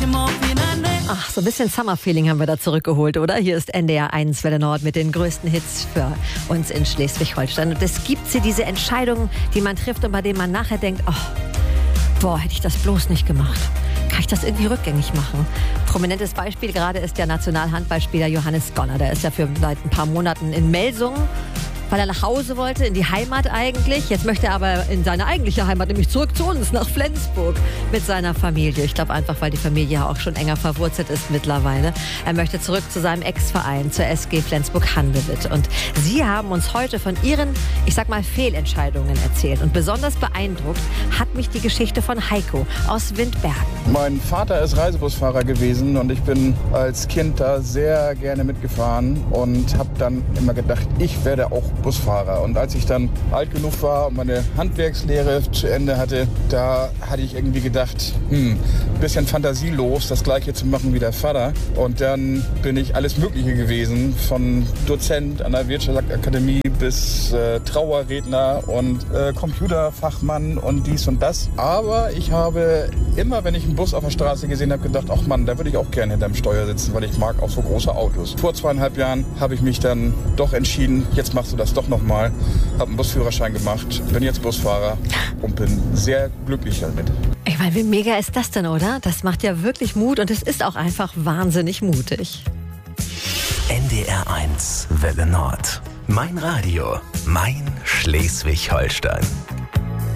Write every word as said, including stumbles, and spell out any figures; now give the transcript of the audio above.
Ach, so ein bisschen Summer-Feeling haben wir da zurückgeholt, oder? Hier ist N D R eins Welle Nord mit den größten Hits für uns in Schleswig-Holstein. Und es gibt sie, diese Entscheidungen, die man trifft und bei denen man nachher denkt, oh, boah, hätte ich das bloß nicht gemacht. Kann ich das irgendwie rückgängig machen? Prominentes Beispiel gerade ist der Nationalhandballspieler Johannes Gonner. Der ist ja für seit ein paar Monaten in Melsungen, weil er nach Hause wollte, in die Heimat eigentlich. Jetzt möchte er aber in seine eigentliche Heimat, nämlich zurück zu uns, nach Flensburg, mit seiner Familie. Ich glaube einfach, weil die Familie ja auch schon enger verwurzelt ist mittlerweile. Er möchte zurück zu seinem Ex-Verein, zur S G Flensburg-Handewitt. Und Sie haben uns heute von Ihren, ich sag mal, Fehlentscheidungen erzählt. Und besonders beeindruckt hat mich die Geschichte von Heiko aus Windbergen. Mein Vater ist Reisebusfahrer gewesen und ich bin als Kind da sehr gerne mitgefahren und habe dann immer gedacht, ich werde auch Busfahrer. Und als ich dann alt genug war und meine Handwerkslehre zu Ende hatte, da hatte ich irgendwie gedacht, hm, bisschen fantasielos, das Gleiche zu machen wie der Vater. Und dann bin ich alles Mögliche gewesen, von Dozent an der Wirtschaftsakademie bis äh, Trauerredner und äh, Computerfachmann und dies und das. Aber ich habe immer, wenn ich einen Bus auf der Straße gesehen habe, gedacht, ach Mann, da würde ich auch gerne hinterm Steuer sitzen, weil ich mag auch so große Autos. Vor zweieinhalb Jahren habe ich mich dann doch entschieden, jetzt machst du das doch nochmal. Habe einen Busführerschein gemacht, bin jetzt Busfahrer und bin sehr glücklich damit. Ich meine, wie mega ist das denn, oder? Das macht ja wirklich Mut und es ist auch einfach wahnsinnig mutig. N D R eins Welle Nord. Mein Radio, mein Schleswig-Holstein.